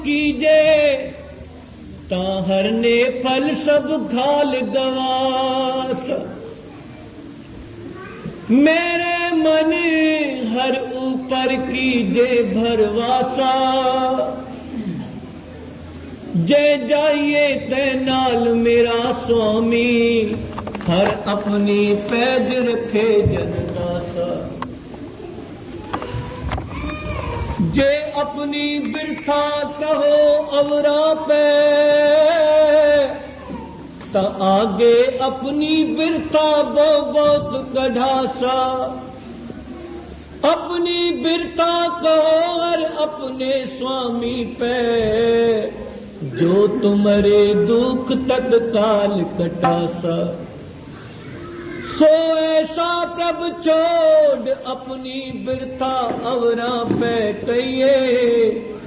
कीजे ताहर ने फल सब घाल गवास। मेरे मन हर ऊपर कीजे भरवासा, जे जाइए ते नाल मेरा स्वामी, हर अपनी पैज रखे जनदासा। जे अपनी बिरथा कहो अवरा पे, ता आगे अपनी बिरथा बहुत कढ़ासा। अपनी बिरथा कहो हर अपने स्वामी पे, जो तुम्हारे दुख तत्काल कटासा। सो ऐसा प्रभ छोड़ अपनी बिरथा अवरा पे कहिए,